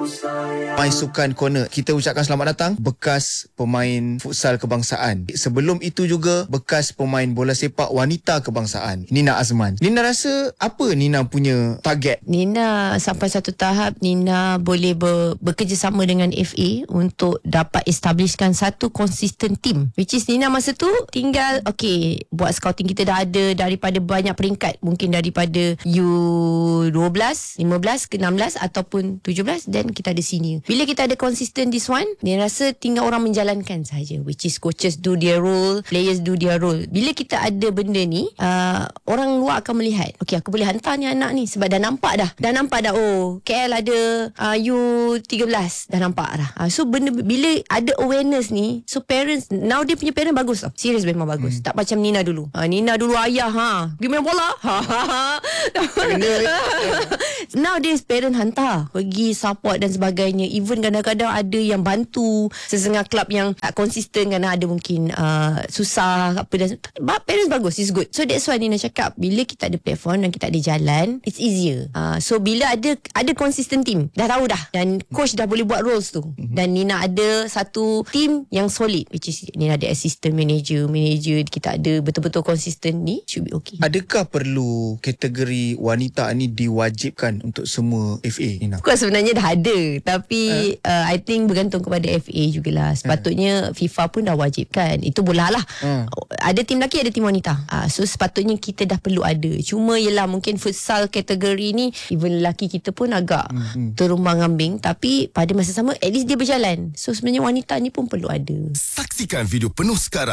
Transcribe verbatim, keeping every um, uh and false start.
My Sukan Corner, kita ucapkan selamat datang bekas pemain futsal kebangsaan. Sebelum itu juga bekas pemain bola sepak wanita kebangsaan, Nina Azman. Nina rasa apa Nina punya target? Nina sampai satu tahap Nina boleh ber, bekerjasama dengan F A untuk dapat establishkan satu consistent team, which is Nina masa tu tinggal okay, buat scouting kita dah ada daripada banyak peringkat, mungkin daripada U dua belas, lima belas ke enam belas ataupun tujuh belas, dan kita ada senior. Bila kita ada consistent this one, dia rasa tinggal orang menjalankan saja, which is coaches do their role, players do their role. Bila kita ada benda ni, uh, orang luar akan melihat, okay, aku boleh hantar ni anak ni sebab dah nampak dah dah nampak dah oh K L ada uh, U tiga belas, dah nampak dah. uh, so benda bila ada awareness ni, so parents now dia punya parents bagus tau, serius memang bagus. hmm. Tak macam Nina dulu. uh, Nina dulu ayah ha pergi main bola now dia parent hantar pergi support dan sebagainya. Even kadang-kadang ada yang bantu sesengah klub yang tak konsisten kerana ada mungkin uh, susah apa dan parents bagus, is good. So that's why Nina cakap bila kita ada platform dan kita ada jalan, it's easier. uh, So bila ada ada consistent team, dah tahu dah, dan coach dah boleh buat roles tu, dan Nina ada satu team yang solid, which is Nina ada assistant manager, manager kita ada betul-betul konsisten, ni should be okay. Adakah perlu kategori wanita ni diwajibkan untuk semua F A, Nina? Bukan, sebenarnya dah ada, tapi uh. uh, I think bergantung kepada F A jugalah. Sepatutnya uh. FIFA pun dah wajibkan. Itu bola lah. uh. Ada tim lelaki, ada tim wanita. uh, So sepatutnya kita dah perlu ada. Cuma yelah, mungkin futsal kategori ni even lelaki kita pun agak hmm. terumbang ambing, tapi pada masa sama at least dia berjalan. So sebenarnya wanita ni pun perlu ada. Saksikan video penuh sekarang